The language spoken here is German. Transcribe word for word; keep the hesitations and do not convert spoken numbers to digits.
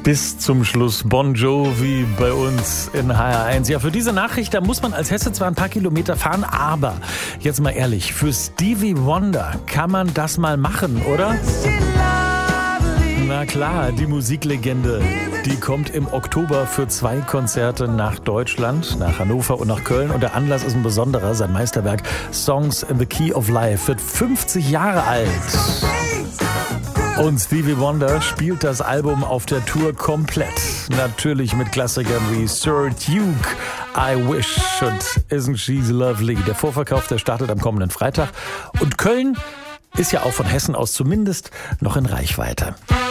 Bis zum Schluss Bon Jovi bei uns in H R eins. Ja, für diese Nachricht, da muss man als Hesse zwar ein paar Kilometer fahren, aber jetzt mal ehrlich, für Stevie Wonder kann man das mal machen, oder? Na klar, die Musiklegende, die kommt im Oktober für zwei Konzerte nach Deutschland, nach Hannover und nach Köln. Und der Anlass ist ein besonderer. Sein Meisterwerk Songs in the Key of Life wird fünfzig Jahre alt. Und Stevie Wonder spielt das Album auf der Tour komplett. Natürlich mit Klassikern wie Sir Duke, I Wish und Isn't She Lovely. Der Vorverkauf, der startet am kommenden Freitag. Und Köln ist ja auch von Hessen aus zumindest noch in Reichweite.